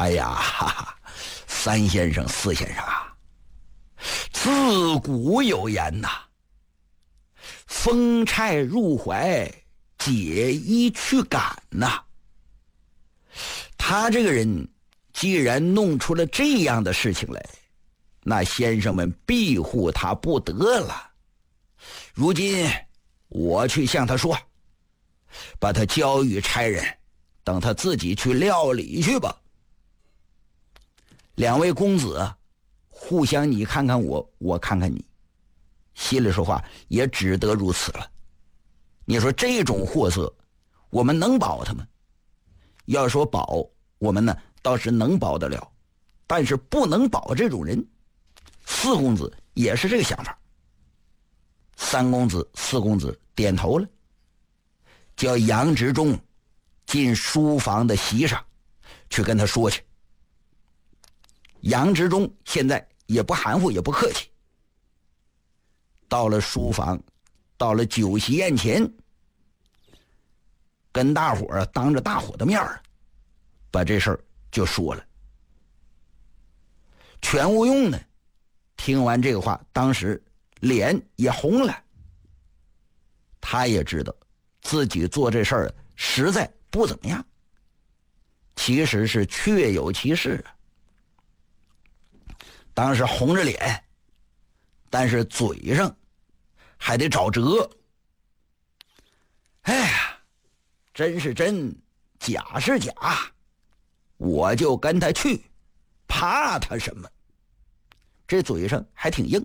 哎呀，哈哈，三先生四先生啊，自古有言呐，风柴入怀，解衣驱赶呐。他这个人既然弄出了这样的事情来，那先生们庇护他不得了。如今我去向他说，把他交与差人，等他自己去料理去吧。两位公子互相你看看我，我看看你，心里说话也只得如此了。你说这种货色我们能保他吗？要说保，我们呢倒是能保得了，但是不能保这种人。四公子也是这个想法。三公子四公子点头了，叫杨执中进书房的席上去跟他说去。杨执中现在也不含糊也不客气，到了书房，到了酒席宴前，跟大伙当着大伙的面把这事儿就说了。全无用呢，听完这个话，当时脸也红了。他也知道自己做这事儿实在不怎么样，其实是确有其事啊。当时红着脸，但是嘴上还得找辙。哎呀，真是真，假是假，我就跟他去，怕他什么？这嘴上还挺硬。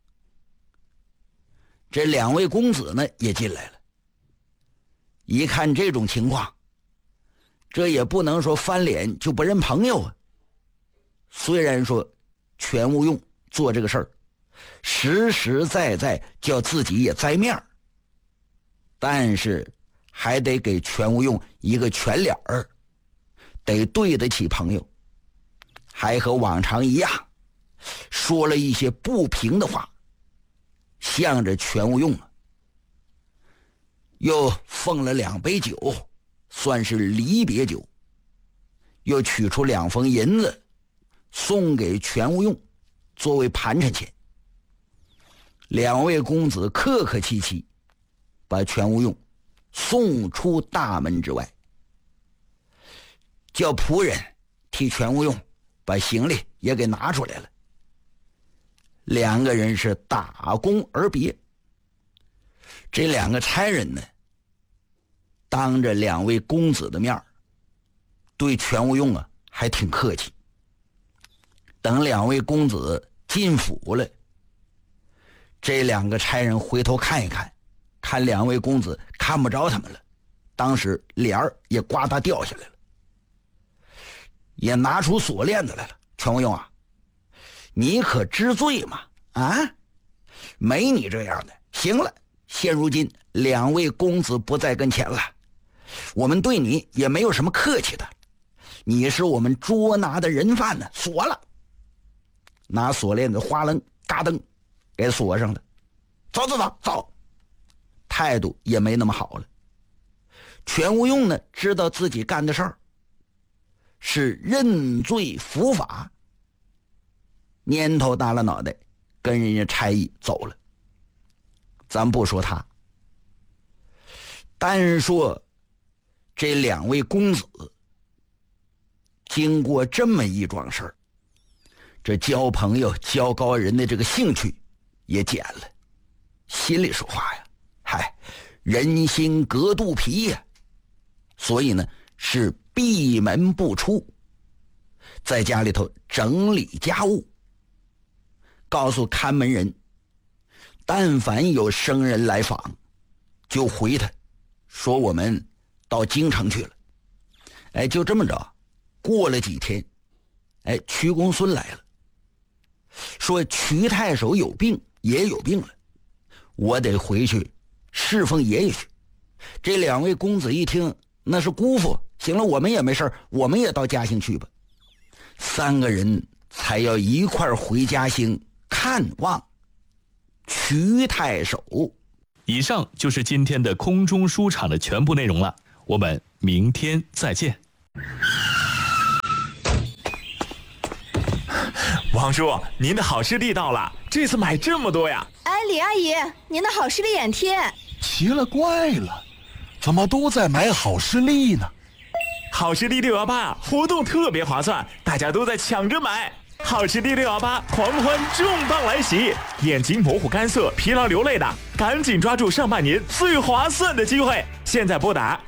这两位公子呢也进来了，一看这种情况，这也不能说翻脸就不认朋友啊。虽然说全无用做这个事儿实实在在叫自己也栽面儿，但是还得给全无用一个全脸儿，得对得起朋友。还和往常一样说了一些不平的话，向着全无用又奉了2杯酒，算是离别酒，又取出2封银子送给全无用作为盘缠钱。两位公子客客气气把全无用送出大门之外，叫仆人替全无用把行李也给拿出来了。2个人是打躬而别。这2个差人呢，当着2位公子的面对全无用还挺客气。等2位公子进府了，这2个差人回头看一看，看2位公子看不着他们了，当时脸儿也呱嗒掉下来了，也拿出锁链子来了。全无用啊，你可知罪吗？啊，没你这样的。行了，现如今2位公子不在跟前了，我们对你也没有什么客气的，你是我们捉拿的人犯呢，锁了。拿锁链子哗楞嘎噔给锁上了。走走走走，态度也没那么好了。全无用呢，知道自己干的事儿是认罪伏法，蔫头耷拉脑袋跟人家差役走了。咱不说他，单说这2位公子经过这么一桩事儿，这交朋友交高人的这个兴趣也减了。心里说话呀，嗨，人心隔肚皮呀，所以呢是闭门不出，在家里头整理家务，告诉看门人，但凡有生人来访，就回他说我们到京城去了。哎，就这么着，过了几天，哎，瞿公孙来了，说瞿太守有病，也有病了，我得回去侍奉爷爷去。这2位公子一听，那是姑父，行了，我们也没事，我们也到嘉兴去吧。3个人才要一块回嘉兴看望瞿太守。 以上就是今天的空中书场的全部内容了，我们明天再见。 王叔，您的好视力到了，这次买这么多呀？ 哎，李阿姨，您的好视力眼贴。 奇了怪了，怎么都在买好视力呢？ 好视力618活动特别划算，大家都在抢着买。好视力618狂欢重磅来袭，眼睛模糊干涩、疲劳流泪的，赶紧抓住上半年最划算的机会。现在拨打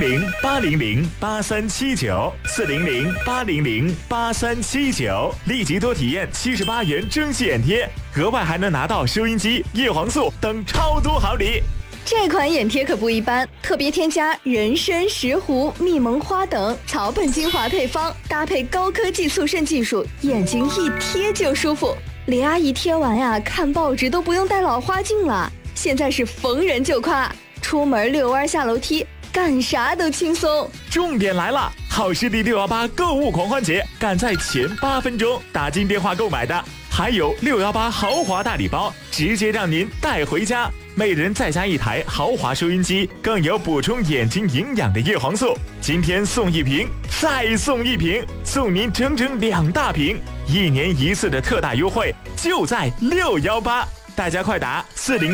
400-800-8379，400-800-8379，立即多体验78元蒸汽眼贴，额外还能拿到收音机、叶黄素等超多好礼。 这款眼贴可不一般，特别添加人参、石斛、蜜蒙花等草本精华配方，搭配高科技速渗技术，眼睛一贴就舒服。李阿姨贴完呀，看报纸都不用戴老花镜了。现在是逢人就夸，出门遛弯下楼梯，干啥都轻松。 重点来了，好视力618购物狂欢节，赶在前8分钟打进电话购买的，还有618豪华大礼包，直接让您带回家。每人再加1台豪华收音机，更有补充眼睛营养的叶黄素。今天送1瓶，再送1瓶，送您整整2大瓶，1年1次的特大优惠，就在618。大家快打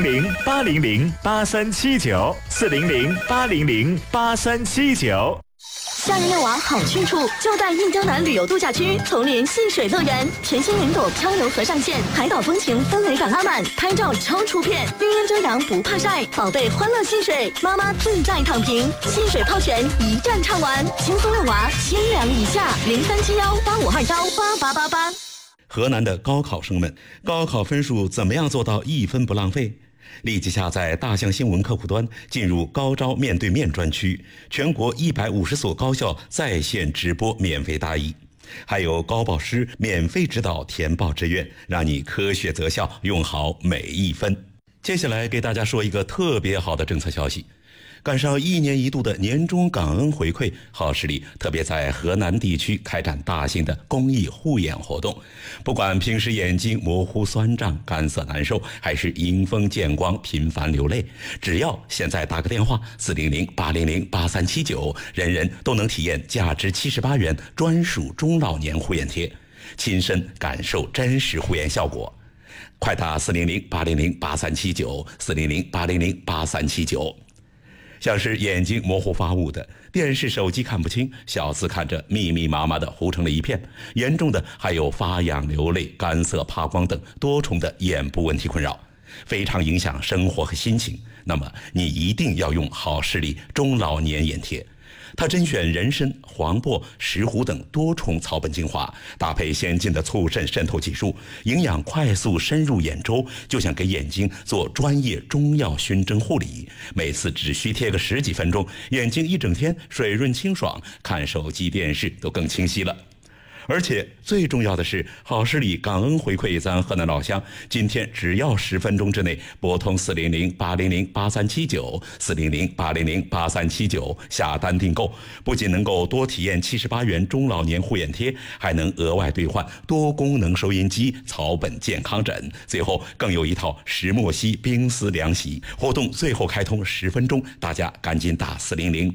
400-800-8379，400-800-8379。 夏日遛娃好去处，就在印江南旅游度假区丛林戏水乐园，全新云朵漂流河上线，海岛风情氛围感拉满，拍照超出片，绿荫遮阳不怕晒，宝贝欢乐戏水，妈妈自在躺平，戏水泡泉一站唱完，轻松遛娃，1000两以下，037185298888。 河南的高考生们，高考分数怎么样做到1分不浪费？立即下载大象新闻客户端，进入高招面对面专区，全国150所高校在线直播免费答疑，还有高报师免费指导填报志愿，让你科学择校，用好每1分。接下来给大家说一个特别好的政策消息。赶上1年1度的年终感恩回馈，好视力特别在河南地区开展大型的公益护眼活动。不管平时眼睛模糊酸胀、干涩难受，还是迎风见光频繁流泪，只要现在打个电话400-800-8379，人人都能体验价值78元专属中老年护眼贴，亲身感受真实护眼效果。快打400-800-8379，400-800-8379。像是眼睛模糊发雾的，电视手机看不清，小字看着密密麻麻的糊成了一片，严重的还有发痒流泪、干涩怕光等多重的眼部问题困扰，非常影响生活和心情。那么你一定要用好视力中老年眼贴，它甄选人参、黄柏、石斛等多重草本精华，搭配先进的促渗渗透技术，营养快速深入眼周，就像给眼睛做专业中药熏蒸护理。每次只需贴个10几分钟，眼睛一整天水润清爽，看手机电视都更清晰了。而且最重要的是，好视力感恩回馈咱河南老乡，今天只要10分钟之内拨通400-800-8379，400-800-8379下单订购，不仅能够多体验78元中老年护眼贴，还能额外兑换多功能收音机、草本健康枕，最后更有一套石墨烯冰丝凉席。活动最后开通10分钟，大家赶紧打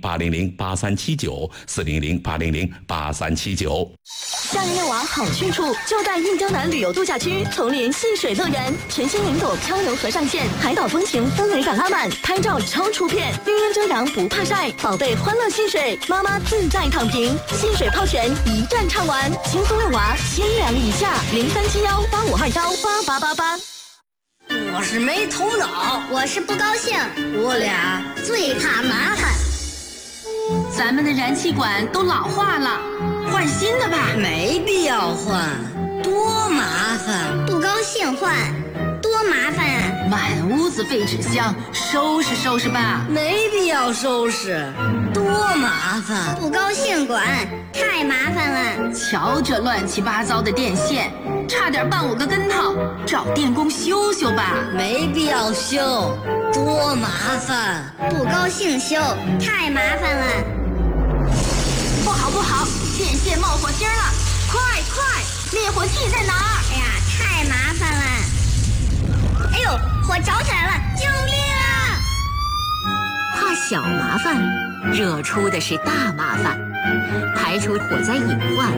400-800-8379，400-800-8379。 夏日遛娃好去处，就在印江南旅游度假区丛林戏水乐园，全新云朵漂流河上线，海岛风情氛围感拉满，拍照超出片，绿荫遮阳不怕晒，宝贝欢乐戏水，妈妈自在躺平，戏水泡泉一站唱完，轻松遛娃，1000两以下，037185298888。 我是没头脑， 我是不高兴， 我俩最怕麻烦。 咱们的燃气管都老化了，换新的吧。 没必要换，多麻烦。 不高兴换，多麻烦啊！ 满屋子废纸箱，收拾收拾吧。 没必要收拾，多麻烦。 不高兴管，太麻烦了。 瞧这乱七八糟的电线，差点绊我个跟头，找电工修修吧。 没必要修，多麻烦。 不高兴修，太麻烦了。 不好不好，电线冒火星了！快快，灭火器在哪儿？ 哎呀，太麻烦了！哎呦，火着起来了！救命啊！ 怕小麻烦，惹出的是大麻烦。排除火灾隐患，